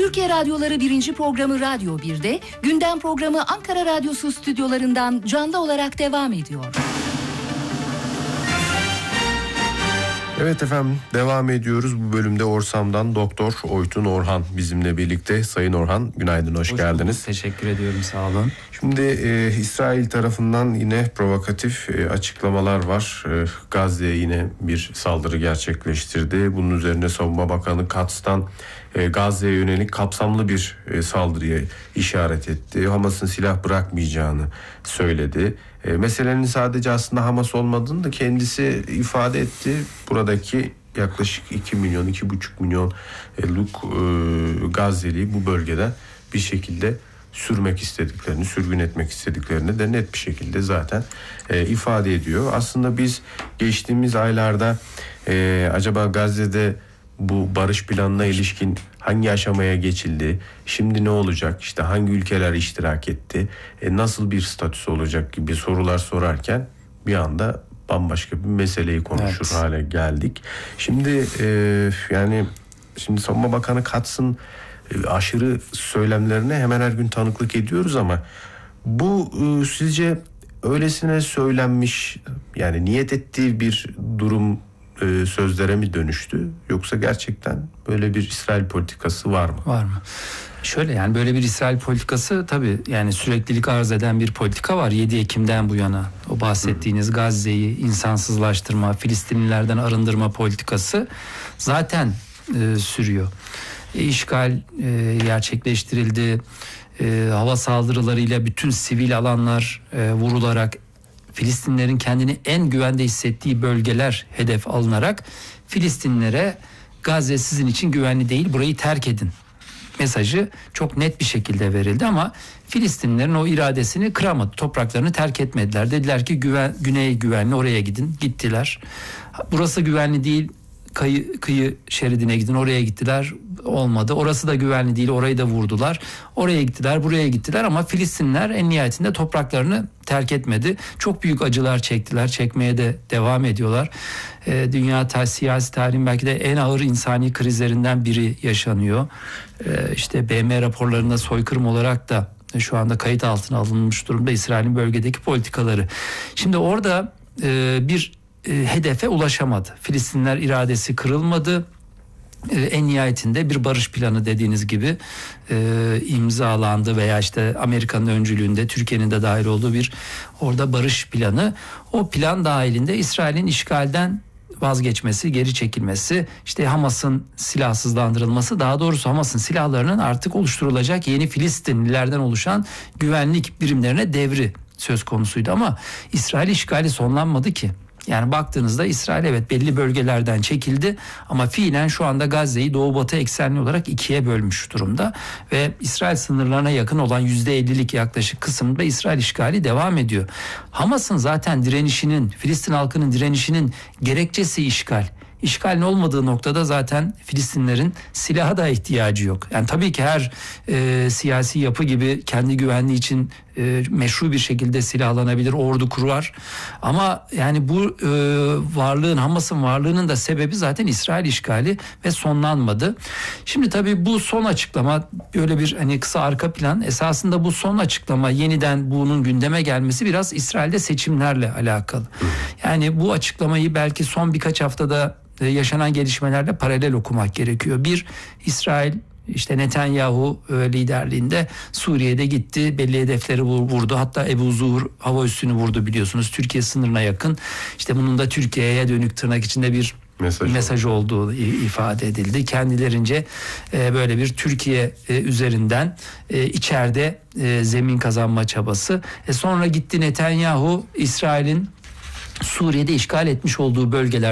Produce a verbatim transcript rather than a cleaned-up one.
Türkiye Radyoları birinci programı Radyo bir'de, gündem programı Ankara Radyosu stüdyolarından canlı olarak devam ediyor. Evet efendim, devam ediyoruz. Bu bölümde Orsam'dan Doktor Oytun Orhan bizimle birlikte. Sayın Orhan, günaydın, hoş, hoş geldiniz. Bulduk. Teşekkür ediyorum, sağ olun. Şimdi e, İsrail tarafından yine provokatif e, açıklamalar var. E, Gazze'ye yine bir saldırı gerçekleştirdi. Bunun üzerine Savunma Bakanı Katz'tan e, Gazze'ye yönelik kapsamlı bir e, saldırıya işaret etti. Hamas'ın silah bırakmayacağını söyledi. E, meselenin sadece aslında Hamas olmadığını da kendisi ifade etti. Buradaki yaklaşık iki milyon, iki buçuk milyon luk e, Gazze'liyi bu bölgeden bir şekilde sürmek istediklerini, sürgün etmek istediklerini de net bir şekilde zaten e, ifade ediyor. Aslında biz geçtiğimiz aylarda e, acaba Gazze'de bu barış planına ilişkin hangi aşamaya geçildi, şimdi ne olacak, işte hangi ülkeler iştirak etti, e, nasıl bir statüsü olacak gibi sorular sorarken bir anda bambaşka bir meseleyi konuşur evet. hale geldik. Şimdi e, yani şimdi Savunma Bakanı Katz'ın aşırı söylemlerine hemen her gün tanıklık ediyoruz ama bu e, sizce öylesine söylenmiş, yani niyet ettiği bir durum e, sözlere mi dönüştü, yoksa gerçekten böyle bir İsrail politikası var mı? Var mı? Şöyle, yani böyle bir İsrail politikası tabii yani süreklilik arz eden bir politika var yedi Ekim'den bu yana. O bahsettiğiniz Gazze'yi insansızlaştırma, Filistinlilerden arındırma politikası zaten e, sürüyor. E, işgal e, gerçekleştirildi. E, hava saldırılarıyla bütün sivil alanlar e, vurularak, Filistinlerin kendini en güvende hissettiği bölgeler hedef alınarak Filistinlilere Gazze sizin için güvenli değil, burayı terk edin mesajı çok net bir şekilde verildi ama Filistinlilerin o iradesini kıramadı. Topraklarını terk etmediler. Dediler ki güven, güney güvenli, oraya gidin. Gittiler. Burası güvenli değil, kıyı, kıyı şeridine gidin, oraya gittiler. Olmadı. Orası da güvenli değil, orayı da vurdular. Oraya gittiler, buraya gittiler ama Filistinler en nihayetinde topraklarını terk etmedi. Çok büyük acılar çektiler, çekmeye de devam ediyorlar. Ee, dünya ta- siyasi tarihin belki de en ağır insani krizlerinden biri yaşanıyor. Ee, işte B M raporlarında soykırım olarak da şu anda kayıt altına alınmış durumda İsrail'in bölgedeki politikaları. Şimdi orada e, bir e, hedefe ulaşamadı. Filistinler iradesi kırılmadı. En nihayetinde bir barış planı dediğiniz gibi e, imzalandı veya işte Amerika'nın öncülüğünde Türkiye'nin de dahil olduğu bir orada barış planı. O plan dahilinde İsrail'in işgalden vazgeçmesi, geri çekilmesi, işte Hamas'ın silahsızlandırılması, daha doğrusu Hamas'ın silahlarının artık oluşturulacak yeni Filistinlilerden oluşan güvenlik birimlerine devri söz konusuydu ama İsrail işgali sonlanmadı ki. Yani baktığınızda İsrail evet belli bölgelerden çekildi ama fiilen şu anda Gazze'yi doğu batı eksenli olarak ikiye bölmüş durumda ve İsrail sınırlarına yakın olan yüzde ellilik yaklaşık kısımda İsrail işgali devam ediyor. Hamas'ın zaten direnişinin, Filistin halkının direnişinin gerekçesi işgal. İşgalin olmadığı noktada zaten Filistinlerin silaha da ihtiyacı yok. Yani tabii ki her e, siyasi yapı gibi kendi güvenliği için e, meşru bir şekilde silahlanabilir, ordu kurar. Ama yani bu e, varlığın, Hamas'ın varlığının da sebebi zaten İsrail işgali ve sonlanmadı. Şimdi tabii bu son açıklama, böyle bir hani kısa arka plan, esasında bu son açıklama, yeniden bunun gündeme gelmesi biraz İsrail'de seçimlerle alakalı. Yani bu açıklamayı belki son birkaç haftada yaşanan gelişmelerle paralel okumak gerekiyor. Bir, İsrail işte Netanyahu liderliğinde Suriye'de gitti, belli hedefleri vurdu. Hatta Ebu Zuhr hava üssünü vurdu, biliyorsunuz, Türkiye sınırına yakın. İşte bunun da Türkiye'ye dönük tırnak içinde bir mesaj, mesaj olduğu ifade edildi. Kendilerince e, böyle bir Türkiye e, üzerinden e, içeride e, zemin kazanma çabası. E, sonra gitti Netanyahu İsrail'in Suriye'de işgal etmiş olduğu bölgeler